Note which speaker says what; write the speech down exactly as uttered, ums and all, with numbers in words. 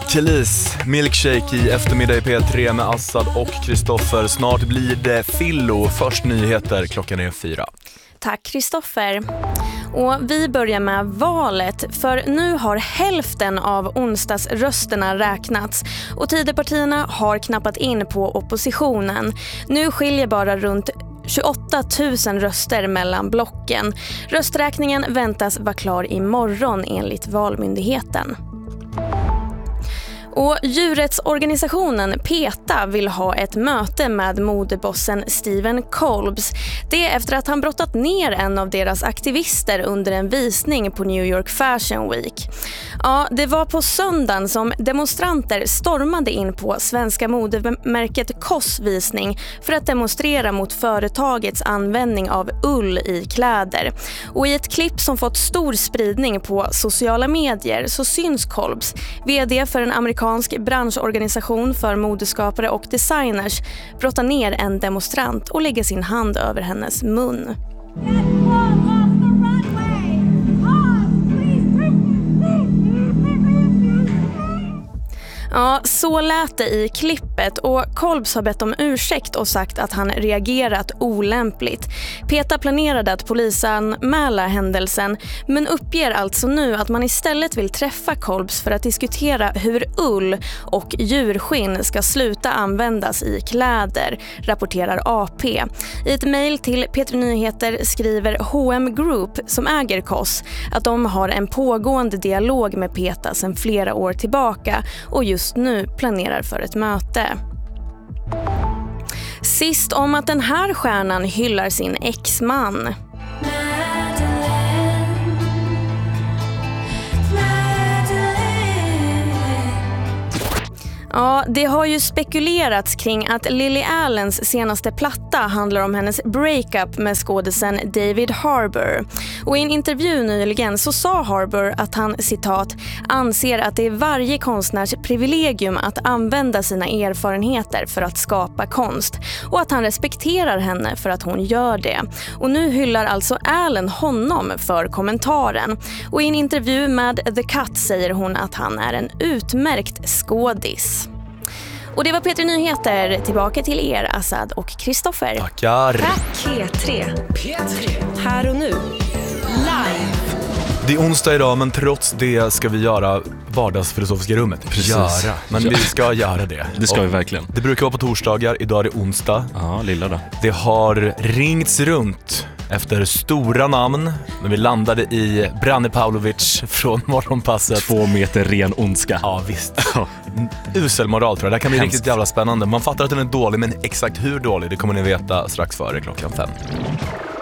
Speaker 1: Kelis, Milkshake i eftermiddag i P tre med Assad och Kristoffer. Snart blir det Fillo. Först nyheter, klockan är fyra.
Speaker 2: Tack Kristoffer. Och vi börjar med valet, för nu har hälften av onsdagsrösterna räknats och Tidöpartierna har knappat in på oppositionen. Nu skiljer bara runt tjugoåtta tusen röster mellan blocken. Rösträkningen väntas vara klar imorgon enligt Valmyndigheten. Och djurrättsorganisationen PETA vill ha ett möte med modebossen Stephen Kolbs. Det är efter att han brottat ner en av deras aktivister under en visning på New York Fashion Week. Ja, det var på söndagen som demonstranter stormade in på svenska modemärket C O S visning för att demonstrera mot företagets användning av ull i kläder. Och i ett klipp som fått stor spridning på sociala medier så syns Kolbs, vd för en amerikansk branschorganisation för modeskapare och designers, brotta ner en demonstrant och lägga sin hand över hennes mun. Ja, så lät det i klippet och Kolbs har bett om ursäkt och sagt att han reagerat olämpligt. PETA planerade att polisanmäla händelsen men uppger alltså nu att man istället vill träffa Kolbs för att diskutera hur ull och djurskinn ska sluta användas i kläder, rapporterar A P. I ett mejl till P tre Nyheter skriver H och M Group, som äger C O S, att de har en pågående dialog med PETA sedan flera år tillbaka och just just nu planerar för ett möte. Sist om att den här stjärnan hyllar sin exman. Ja, det har ju spekulerats kring att Lily Allens senaste platta handlar om hennes breakup med skådisen David Harbour. Och i en intervju nyligen så sa Harbour att han, citat, anser att det är varje konstnärs privilegium att använda sina erfarenheter för att skapa konst och att han respekterar henne för att hon gör det. Och nu hyllar alltså Allen honom för kommentaren. Och i en intervju med The Cut säger hon att han är en utmärkt skådis. Och det var P tre Nyheter. Tillbaka till er, Assad och Kristoffer.
Speaker 1: Tackar.
Speaker 2: Tack. P tre. P tre. Här och nu. Live.
Speaker 1: Det är onsdag idag, men trots det ska vi göra vardagsfilosofiska rummet.
Speaker 3: Precis.
Speaker 1: Göra. Men vi ska göra det.
Speaker 3: Det ska
Speaker 1: och
Speaker 3: vi verkligen.
Speaker 1: Det brukar vara på torsdagar, idag är det onsdag.
Speaker 3: Ja, lilla då.
Speaker 1: Det har ringts runt efter stora namn. Men vi landade i Branne Pavlovic från Morgonpasset.
Speaker 3: Två meter ren ondska.
Speaker 1: Ja, visst. Usel moral tror jag. Det här kan bli
Speaker 3: Hemskt.
Speaker 1: Riktigt jävla spännande. Man fattar att den är dålig, men exakt hur dålig, det kommer ni veta strax före klockan fem.